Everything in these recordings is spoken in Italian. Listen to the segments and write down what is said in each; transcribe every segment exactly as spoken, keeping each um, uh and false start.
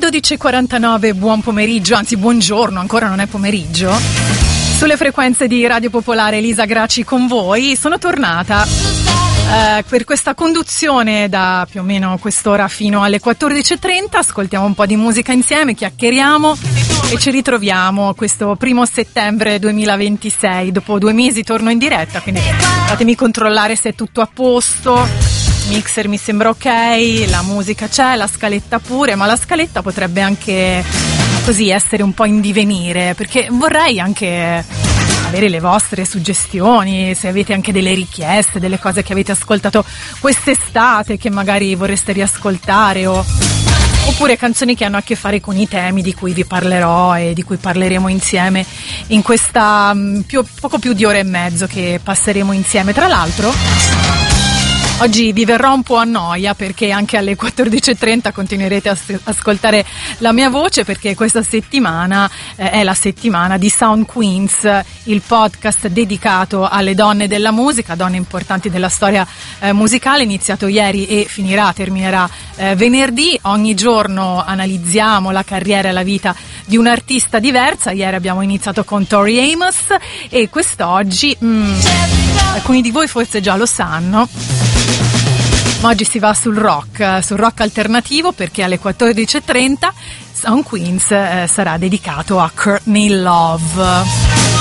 dodici e quarantanove, buon pomeriggio, anzi buongiorno, ancora non è pomeriggio. Sulle frequenze di Radio Popolare, Elisa Graci con voi. Sono tornata eh, per questa conduzione da più o meno quest'ora fino alle quattordici e trenta. Ascoltiamo un po' di musica insieme, chiacchieriamo e ci ritroviamo questo primo settembre duemilaventisei. Dopo due mesi torno in diretta, quindi fatemi controllare se è tutto a posto. Mixer mi sembra ok, la musica c'è, la scaletta pure, ma la scaletta potrebbe anche così essere un po' in divenire, perché vorrei anche avere le vostre suggestioni, se avete anche delle richieste, delle cose che avete ascoltato quest'estate che magari vorreste riascoltare, o oppure canzoni che hanno a che fare con i temi di cui vi parlerò e di cui parleremo insieme in questa più, poco più di ora e mezzo che passeremo insieme. Tra l'altro oggi vi verrò un po' a noia, perché anche alle quattordici e trenta continuerete a as- ascoltare la mia voce, perché questa settimana eh, è la settimana di Sound Queens, il podcast dedicato alle donne della musica, donne importanti della storia eh, musicale, iniziato ieri e finirà, terminerà eh, venerdì. Ogni giorno analizziamo la carriera e la vita di un'artista diversa. Ieri abbiamo iniziato con Tori Amos e quest'oggi mh, alcuni di voi forse già lo sanno, ma oggi si va sul rock, sul rock alternativo, perché alle quattordici e trenta Sound Queens eh, sarà dedicato a Courtney Love.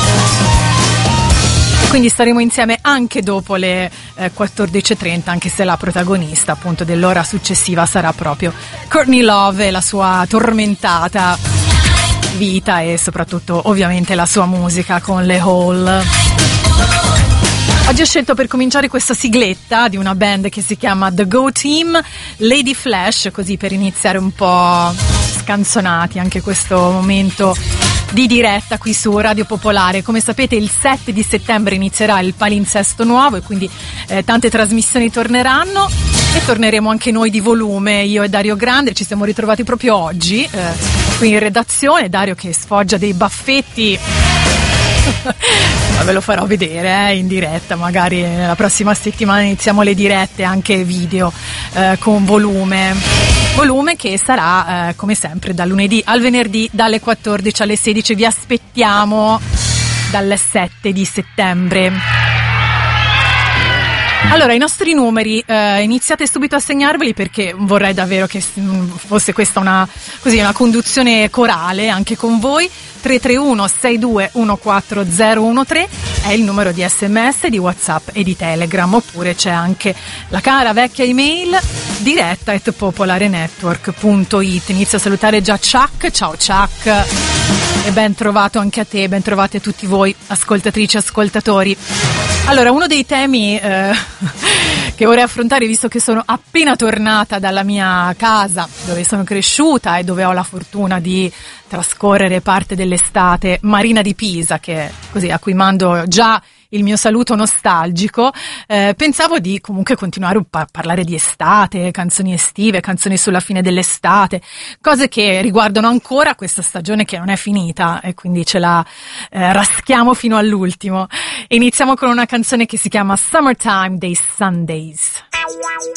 Quindi staremo insieme anche dopo le eh, quattordici e trenta, anche se la protagonista appunto dell'ora successiva sarà proprio Courtney Love e la sua tormentata vita e soprattutto ovviamente la sua musica con le Hole. Oggi ho scelto per cominciare questa sigletta di una band che si chiama The Go Team, Lady Flash, così per iniziare un po' scanzonati anche questo momento di diretta qui su Radio Popolare. Come sapete il sette di settembre inizierà il palinsesto nuovo e quindi eh, tante trasmissioni torneranno e torneremo anche noi di volume, io e Dario Grande. Ci siamo ritrovati proprio oggi eh, qui in redazione, Dario che sfoggia dei baffetti. Ma ve lo farò vedere eh, in diretta, magari la prossima settimana iniziamo le dirette anche video eh, con volume volume che sarà eh, come sempre dal lunedì al venerdì dalle quattordici alle sedici. Vi aspettiamo dal sette di settembre. Allora, i nostri numeri, eh, iniziate subito a segnarveli, perché vorrei davvero che fosse questa una, così, una conduzione corale anche con voi. tre tre uno sei due uno quattro zero uno tre è il numero di sms, di WhatsApp e di Telegram, oppure c'è anche la cara vecchia email diretta at popolarenetwork punto it. Inizio a salutare già Chuck. Ciao Chuck e ben trovato anche a te, ben trovate a tutti voi ascoltatrici e ascoltatori. Allora, uno dei temi eh, che vorrei affrontare, visto che sono appena tornata dalla mia casa dove sono cresciuta e dove ho la fortuna di trascorrere parte dell'estate, Marina di Pisa, che così a cui mando già il mio saluto nostalgico, eh, pensavo di comunque continuare a par- parlare di estate, canzoni estive, canzoni sulla fine dell'estate, cose che riguardano ancora questa stagione che non è finita e quindi ce la eh, raschiamo fino all'ultimo. Iniziamo con una canzone che si chiama Summertime dei Sundays.